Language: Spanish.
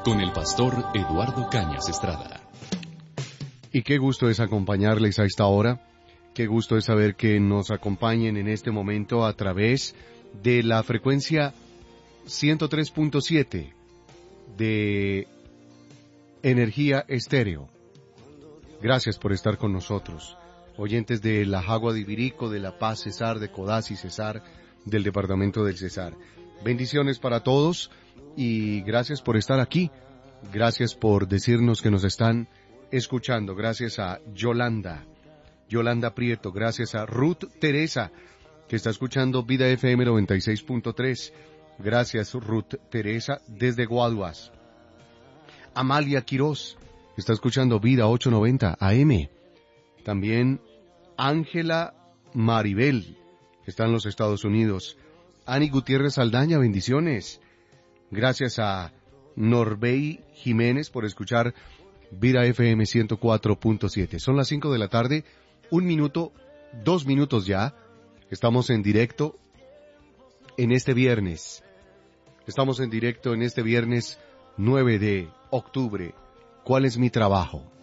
con el pastor Eduardo Cañas Estrada. Y qué gusto es acompañarles a esta hora, qué gusto es saber que nos acompañen en este momento a través de la frecuencia 103.7 de Energía Estéreo. Gracias por estar con nosotros, oyentes de La Jagua de Ibirico, de La Paz Cesar, de Codazzi Cesar, del departamento del Cesar. Bendiciones para todos y gracias por estar aquí, gracias por decirnos que nos están escuchando, gracias a Yolanda Prieto, gracias a Ruth Teresa, que está escuchando Vida FM 96.3, gracias Ruth Teresa desde Guaduas. Amalia Quiroz, está escuchando Vida 890 AM. También Ángela Maribel, que está en los Estados Unidos. Ani Gutiérrez Saldaña, bendiciones. Gracias a Norbey Jiménez por escuchar Vida FM 104.7. Son las 5 de la tarde, 1 minuto, 2 minutos ya. Estamos en directo en este viernes. Estamos en directo en este viernes 9 de octubre. ¿Cuál es mi trabajo?